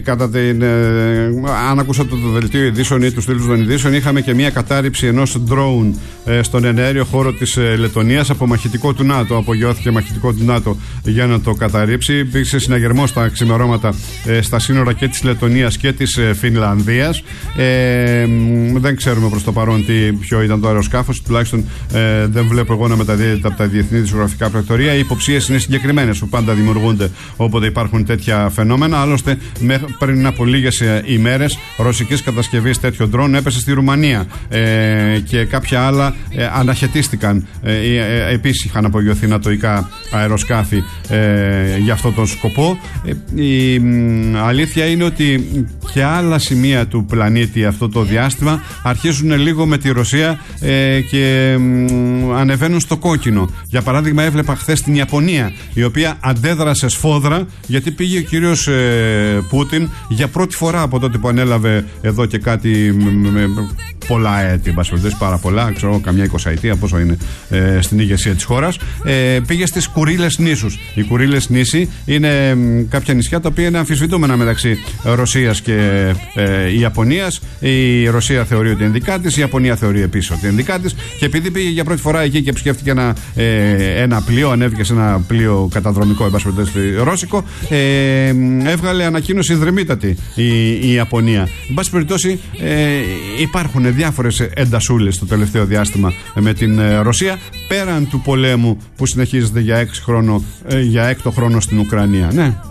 Κατά την. Αν ακούσα το δελτίο ειδήσεων ή τους τίτλους των ειδήσεων, είχαμε και μια κατάρριψη ενός drone στον εναέριο χώρο της Λεττονίας από μαχητικό του ΝΑΤΟ. Απογειώθηκε μαχητικό του ΝΑΤΟ για να το καταρρίψει. Υπήρξε συναγερμός στα ξημερώματα στα σύνορα και της Λεττονίας και της Φινλανδίας. Δεν ξέρουμε προς το παρόν ποιο ήταν το αεροσκάφος. Τουλάχιστον δεν βλέπω εγώ να μεταδίδεται από τα διεθνή δημοσιογραφικά πρακτορία. Οι υποψίες είναι συγκεκριμένες που πάντα δημιουργούνται όποτε υπάρχουν τέτοια φαινόμενα. Άλλωστε, πριν από λίγες ημέρες, ρωσικής κατασκευής τέτοιο ντρόν έπεσε στη Ρουμανία και κάποια άλλα αναχαιτίστηκαν. Επίσης είχαν απογειωθεί νατοϊκά αεροσκάφη για αυτόν τον σκοπό. Η αλήθεια είναι ότι και άλλα σημεία του πλανήτη αυτό το διάστημα αρχίζουν λίγο με τη Ρωσία και ανεβαίνουν στο κόκκινο. Για παράδειγμα, έβλεπα χθες την Ιαπωνία, η οποία αντέδρασε σφόδρα γιατί πήγε ο κύριος Πούτιν για πρώτη φορά από τότε που ανέλαβε εδώ και κάτι πολλά έτη, πάρα πολλά, ξέρω καμιά 20ετία πόσο είναι στην ηγεσία της χώρας, πήγε στις Κουρίλες νήσους. Οι Κουρίλες νήσοι είναι κάποια νησιά τα οποία είναι αμφισβητούμενα μεταξύ Ρωσίας και Ιαπωνίας. Η Ρωσία θεωρεί ότι είναι δικά της, η Ιαπωνία θεωρεί επίσης ότι είναι δικά της, και επειδή πήγε για πρώτη φορά εκεί και επισκέφτηκε ένα πλοίο, ανέβηκε σε ένα πλοίο καταδρομικό ρώσικο, έβγαλε ανακοίνωση ιδρυμήτατη η Ιαπωνία. Εν πάση περιπτώσει, υπάρχουν διάφορες εντασούλες το τελευταίο διάστημα με την Ρωσία, πέραν του πολέμου που συνεχίζεται για 6 χρόνο, για 6ο χρόνο στην Ουκρανία. Ναι.